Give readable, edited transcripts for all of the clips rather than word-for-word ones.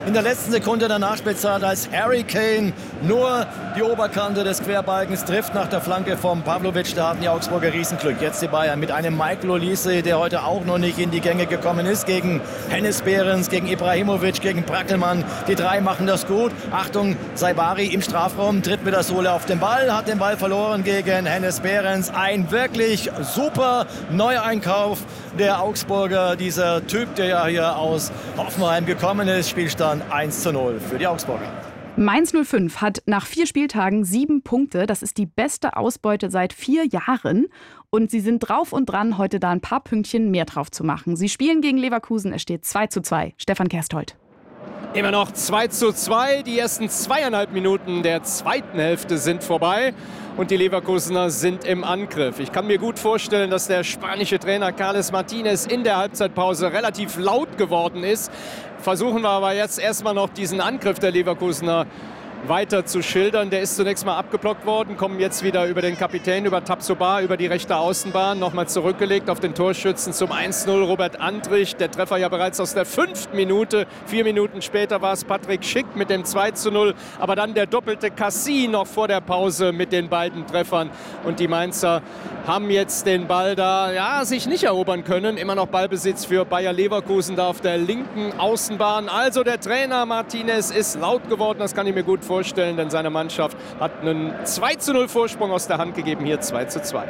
In der letzten Sekunde der Nachspielzeit, als Harry Kane nur die Oberkante des Querbalkens trifft nach der Flanke von Pavlovic, da hatten die Augsburger Riesenglück. Jetzt die Bayern mit einem Michael Olise, der heute auch noch nicht in die Gänge gekommen ist, gegen Hennes Behrens, gegen Ibrahimovic, gegen Brackelmann. Die drei machen das gut. Achtung, Saibari im Strafraum, tritt mit der Sohle auf den Ball, hat den Ball verloren gegen Hennes Behrens. Ein wirklich super Neueinkauf der Augsburger, dieser Typ, der ja hier aus Hoffenheim gekommen ist. Spielstand 1:0 für die Augsburger. Mainz 05 hat nach 4 Spieltagen 7 Punkte. Das ist die beste Ausbeute seit 4 Jahren. Und sie sind drauf und dran, heute da ein paar Pünktchen mehr drauf zu machen. Sie spielen gegen Leverkusen. Es steht 2:2. Stefan Kersthold. Immer noch 2:2. Die ersten 2,5 Minuten der zweiten Hälfte sind vorbei. Und die Leverkusener sind im Angriff. Ich kann mir gut vorstellen, dass der spanische Trainer Carles Martinez in der Halbzeitpause relativ laut geworden ist. Versuchen wir aber jetzt erstmal noch diesen Angriff der Leverkusener weiter zu schildern. Der ist zunächst mal abgeblockt worden, kommen jetzt wieder über den Kapitän, über Tabsoba, über die rechte Außenbahn, nochmal zurückgelegt auf den Torschützen zum 1:0 Robert Andrich. Der Treffer ja bereits aus der 5. Minute. 4 Minuten später war es Patrick Schick mit dem 2:0. Aber dann der doppelte Cassie noch vor der Pause mit den beiden Treffern. Und die Mainzer haben jetzt den Ball da, ja, sich nicht erobern können. Immer noch Ballbesitz für Bayer Leverkusen da auf der linken Außenbahn. Also der Trainer Martinez ist laut geworden, das kann ich mir gut vorstellen, denn seine Mannschaft hat einen 2:0 Vorsprung aus der Hand gegeben, hier 2:2.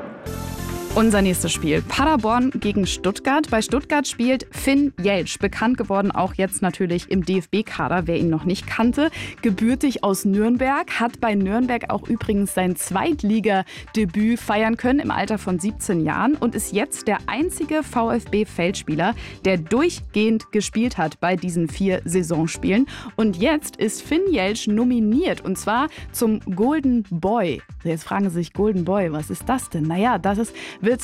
Unser nächstes Spiel, Paderborn gegen Stuttgart. Bei Stuttgart spielt Finn Jeltsch, bekannt geworden auch jetzt natürlich im DFB-Kader, wer ihn noch nicht kannte. Gebürtig aus Nürnberg, hat bei Nürnberg auch übrigens sein Zweitligadebüt feiern können im Alter von 17 Jahren und ist jetzt der einzige VfB-Feldspieler, der durchgehend gespielt hat bei diesen 4 Saisonspielen. Und jetzt ist Finn Jeltsch nominiert, und zwar zum Golden Boy. Jetzt fragen Sie sich, Golden Boy, was ist das denn? Naja, wird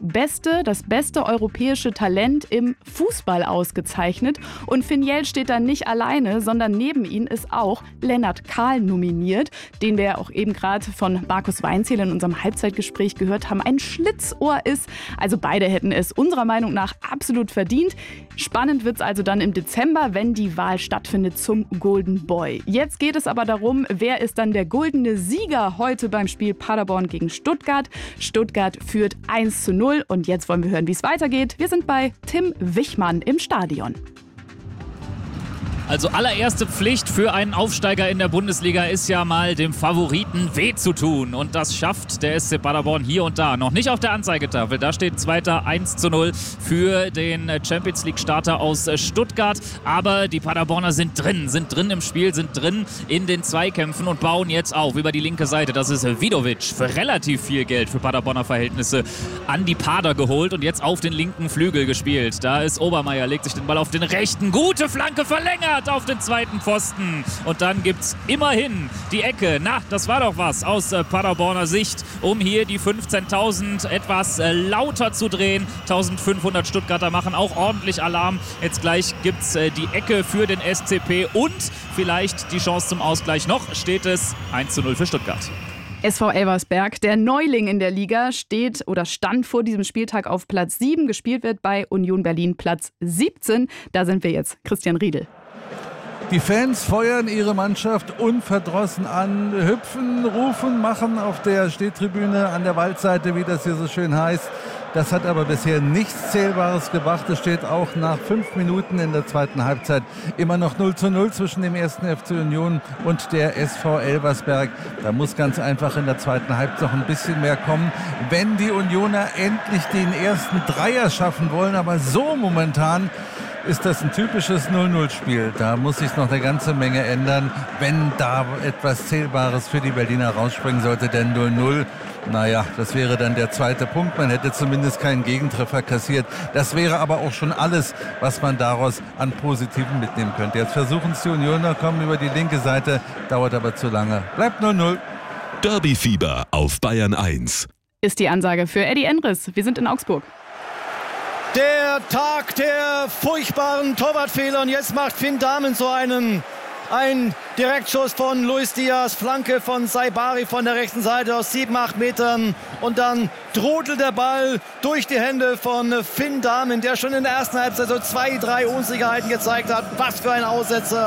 das beste europäische Talent im Fußball ausgezeichnet. Und Finn Jeltsch steht da nicht alleine, sondern neben ihm ist auch Lennart Kahl nominiert, den wir ja auch eben gerade von Markus Weinzierl in unserem Halbzeitgespräch gehört haben, ein Schlitzohr ist. Also beide hätten es unserer Meinung nach absolut verdient. Spannend wird es also dann im Dezember, wenn die Wahl stattfindet zum Golden Boy. Jetzt geht es aber darum, wer ist dann der goldene Sieger heute beim Spiel Paderborn gegen Stuttgart. Stuttgart führt 1:0 und jetzt wollen wir hören, wie es weitergeht. Wir sind bei Tim Wichmann im Stadion. Also allererste Pflicht für einen Aufsteiger in der Bundesliga ist ja mal dem Favoriten weh zu tun. Und das schafft der SC Paderborn hier und da. Noch nicht auf der Anzeigetafel. Da steht zweiter 1:0 für den Champions League Starter aus Stuttgart. Aber die Paderborner sind drin im Spiel, sind drin in den Zweikämpfen und bauen jetzt auf über die linke Seite. Das ist Vidovic für relativ viel Geld für Paderborner Verhältnisse an die Pader geholt und jetzt auf den linken Flügel gespielt. Da ist Obermeier, legt sich den Ball auf den rechten. Gute Flanke verlängert auf den zweiten Pfosten. Und dann gibt's immerhin die Ecke. Na, das war doch was aus Paderborner Sicht, um hier die 15.000 etwas lauter zu drehen. 1.500 Stuttgarter machen auch ordentlich Alarm. Jetzt gleich gibt's die Ecke für den SCP und vielleicht die Chance zum Ausgleich. Noch steht es 1:0 für Stuttgart. SV Elversberg, der Neuling in der Liga, stand vor diesem Spieltag auf Platz 7. Gespielt wird bei Union Berlin Platz 17. Da sind wir jetzt. Christian Riedel. Die Fans feuern ihre Mannschaft unverdrossen an, hüpfen, rufen, machen auf der Stehtribüne an der Waldseite, wie das hier so schön heißt. Das hat aber bisher nichts Zählbares gebracht. Es steht auch nach 5 Minuten in der zweiten Halbzeit immer noch 0:0 zwischen dem 1. FC Union und der SV Elversberg. Da muss ganz einfach in der zweiten Halbzeit noch ein bisschen mehr kommen, wenn die Unioner endlich den ersten Dreier schaffen wollen. Aber so momentan ist das ein typisches 0:0-Spiel. Da muss sich noch eine ganze Menge ändern, wenn da etwas Zählbares für die Berliner rausspringen sollte. Denn 0:0, naja, das wäre dann der zweite Punkt. Man hätte zumindest keinen Gegentreffer kassiert. Das wäre aber auch schon alles, was man daraus an Positiven mitnehmen könnte. Jetzt versuchen es die Unioner, kommen über die linke Seite, dauert aber zu lange. Bleibt 0:0. Derby-Fieber auf Bayern 1. Ist die Ansage für Eddie Endres. Wir sind in Augsburg. Der Tag der furchtbaren Torwartfehler. Und jetzt macht Finn Dahmen so ein Direktschuss von Luis Diaz, Flanke von Saibari von der rechten Seite aus 7-8 Metern. Und dann trudelt der Ball durch die Hände von Finn Dahmen, der schon in der ersten Halbzeit so 2-3 Unsicherheiten gezeigt hat. Was für ein Aussetzer.